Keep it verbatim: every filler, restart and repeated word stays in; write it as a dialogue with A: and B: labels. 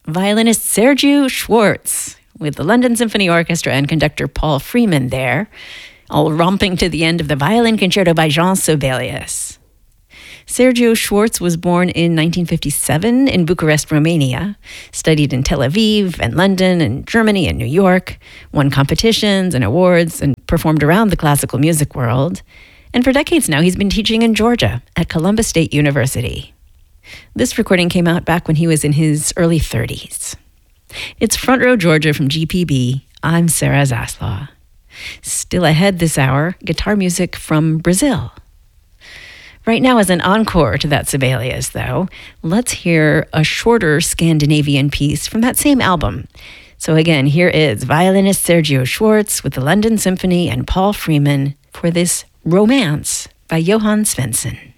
A: violinist Sergiu Schwartz, with the London Symphony Orchestra and conductor Paul Freeman there, all romping to the end of the Violin Concerto by Jean Sibelius. Sergiu Schwartz was born in nineteen fifty-seven in Bucharest, Romania, studied in Tel Aviv and London and Germany and New York, won competitions and awards, and performed around the classical music world. And for decades now, he's been teaching in Georgia at Columbus State University. This recording came out back when he was in his early thirties. It's Front Row Georgia from G P B. I'm Sarah Zaslaw. Still ahead this hour, guitar music from Brazil. Right now, as an encore to that Sibelius, though, let's hear a shorter Scandinavian piece from that same album. So again, here is violinist Sergiu Schwartz with the London Symphony and Paul Freeman for this Romance by Johann Svensson.